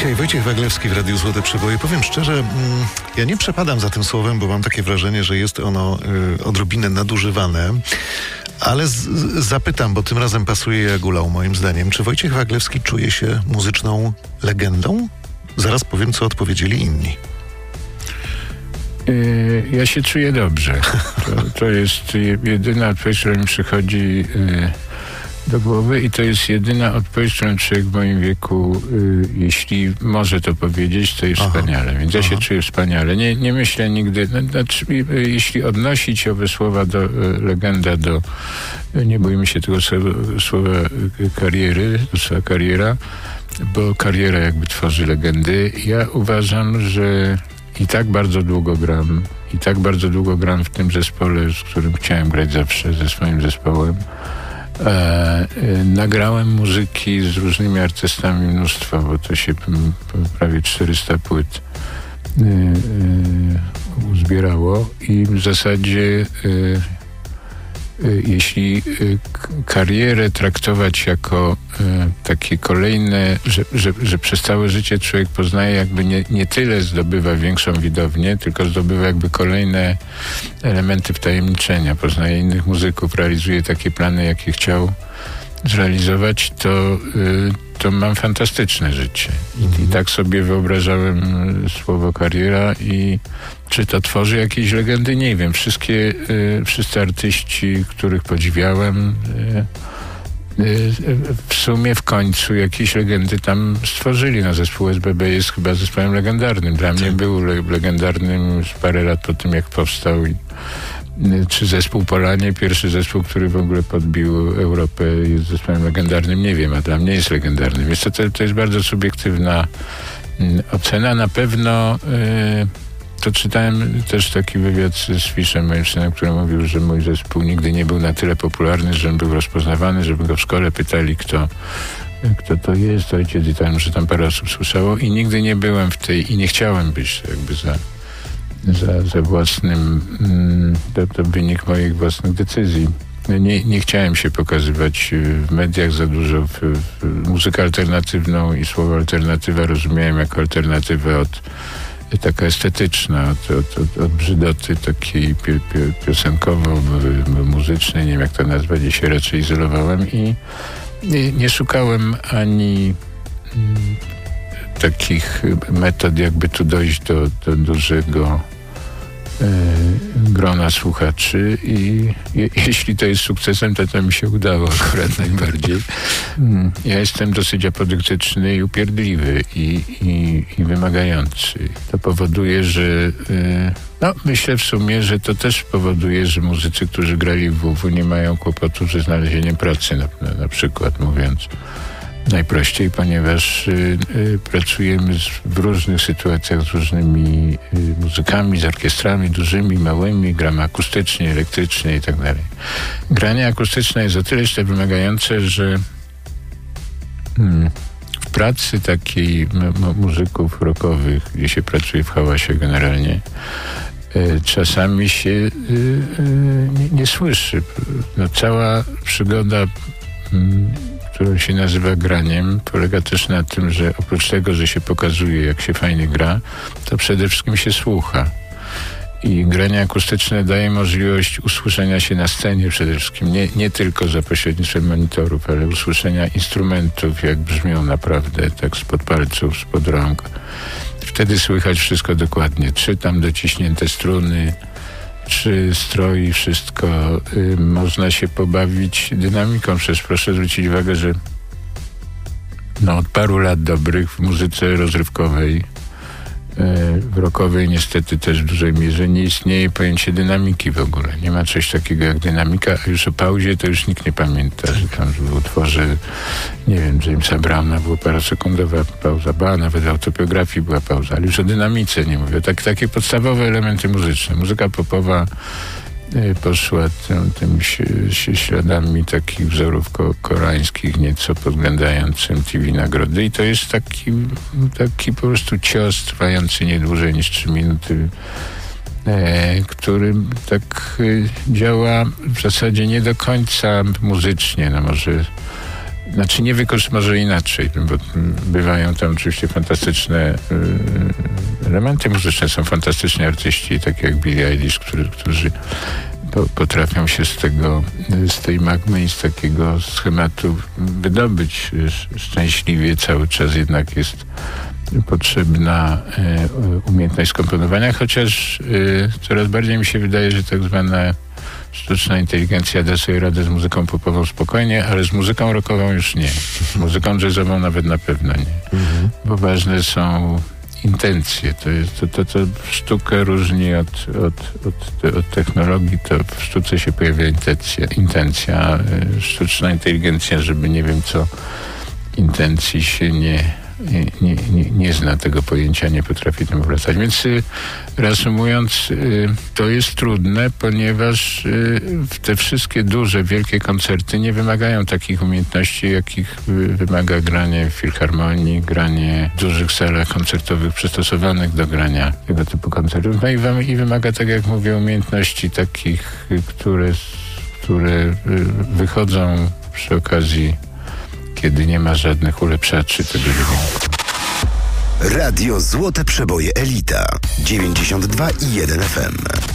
Dzisiaj Wojciech Waglewski w Radiu Złote Przeboje. Powiem szczerze, ja nie przepadam za tym słowem, bo mam takie wrażenie, że jest ono odrobinę nadużywane. Ale zapytam, bo tym razem pasuje jak ulał moim zdaniem. Czy Wojciech Waglewski czuje się muzyczną legendą? Zaraz powiem, co odpowiedzieli inni. Ja się czuję dobrze. To jest jedyna odpowiedź, która mi przychodzi do głowy i to jest jedyna odpowiedź, którą człowiek w moim wieku, jeśli może to powiedzieć, to jest wspaniale. Więc ja się czuję wspaniale. Nie myślę nigdy, jeśli odnosić owe słowa do legenda, nie bójmy się tego słowa kariery, słowa kariera, bo kariera jakby tworzy legendy. Ja uważam, że i tak bardzo długo gram w tym zespole, z którym chciałem grać zawsze, ze swoim zespołem. Nagrałem muzyki z różnymi artystami mnóstwo, bo to się prawie 400 płyt uzbierało i w zasadzie jeśli karierę traktować jako takie kolejne, że przez całe życie człowiek poznaje, jakby nie tyle zdobywa większą widownię, tylko zdobywa jakby kolejne elementy wtajemniczenia, poznaje innych muzyków, realizuje takie plany, jakie chciał zrealizować, to mam fantastyczne życie. I tak sobie wyobrażałem słowo kariera i czy to tworzy jakieś legendy? Nie wiem. Wszyscy artyści, których podziwiałem, w sumie w końcu jakieś legendy tam stworzyli. Zespół SBB jest chyba zespołem legendarnym. Dla mnie był legendarnym już parę lat po tym, jak powstał. Czy zespół Polanie, pierwszy zespół, który w ogóle podbił Europę, jest zespołem legendarnym? Nie wiem, a dla mnie jest legendarnym. Więc to jest bardzo subiektywna ocena. Na pewno to czytałem też taki wywiad z Fiszem, moim synem, który mówił, że mój zespół nigdy nie był na tyle popularny, że on był rozpoznawany, żeby go w szkole pytali, kto to jest, ojciec, i tam, że tam parę osób słyszało i nigdy nie byłem w tej, i nie chciałem być jakby za własnym, to wynik moich własnych decyzji. Nie chciałem się pokazywać w mediach za dużo, w muzykę alternatywną i słowo alternatywa rozumiałem jako alternatywę taka estetyczna, od brzydoty takiej piosenkowo-muzycznej, nie wiem jak to nazwać, gdzie się raczej izolowałem i nie szukałem ani takich metod, jakby tu dojść do dużego grona słuchaczy i jeśli to jest sukcesem, to mi się udało akurat najbardziej. Ja jestem dosyć apodyktyczny i upierdliwy i wymagający. To powoduje, że myślę w sumie, że to też powoduje, że muzycy, którzy grali w WW, nie mają kłopotu ze znalezieniem pracy, na przykład mówiąc najprościej, ponieważ pracujemy w różnych sytuacjach z różnymi muzykami, z orkiestrami dużymi, małymi, gramy akustycznie, elektrycznie i tak dalej. Granie akustyczne jest o tyle jeszcze wymagające, że w pracy takiej muzyków rockowych, gdzie się pracuje w hałasie generalnie, czasami się nie słyszy. Cała przygoda, którą się nazywa graniem, polega też na tym, że oprócz tego, że się pokazuje, jak się fajnie gra, to przede wszystkim się słucha. I granie akustyczne daje możliwość usłyszenia się na scenie przede wszystkim, nie tylko za pośrednictwem monitorów, ale usłyszenia instrumentów, jak brzmią naprawdę, tak spod palców, spod rąk. Wtedy słychać wszystko dokładnie, czy tam dociśnięte struny, czy stroi, wszystko. Można się pobawić dynamiką. Przecież proszę zwrócić uwagę, że od paru lat dobrych w muzyce rozrywkowej, w rockowej niestety też w dużej mierze nie istnieje pojęcie dynamiki w ogóle. Nie ma czegoś takiego jak dynamika, a już o pauzie to już nikt nie pamięta, że tam w utworze, nie wiem, Jamesa Browna była parasekundowa pauza, nawet w autobiografii była pauza, ale już o dynamice nie mówię. Takie podstawowe elementy muzyczne. Muzyka popowa poszła tym śladami takich wzorów koreańskich, nieco podglądając MTV nagrody i to jest taki po prostu cios trwający nie dłużej niż 3 minuty, który tak działa w zasadzie nie do końca muzycznie, może Znaczy może inaczej, bo bywają tam oczywiście fantastyczne elementy muzyczne, są fantastyczni artyści, tak jak Billie Eilish, którzy potrafią się z tej magmy i z takiego schematu wydobyć szczęśliwie. Cały czas jednak jest potrzebna umiejętność skomponowania, chociaż coraz bardziej mi się wydaje, że tak zwana sztuczna inteligencja da sobie radę z muzyką popową spokojnie, ale z muzyką rockową już nie. Z muzyką jazzową nawet na pewno nie. Bo ważne są intencje. To sztukę różni od technologii, to w sztuce się pojawia intencja. Sztuczna inteligencja, żeby nie wiem co, intencji się nie zna tego pojęcia, nie potrafi tym wracać. Więc reasumując, to jest trudne, ponieważ te wszystkie duże, wielkie koncerty nie wymagają takich umiejętności, jakich wymaga granie w filharmonii, granie w dużych salach koncertowych przystosowanych do grania tego typu koncertów. No i wymaga, tak jak mówię, umiejętności takich, które wychodzą przy okazji, kiedy nie ma żadnych ulepszaczy tego dźwięku. Radio Złote Przeboje Elita 92,1 FM.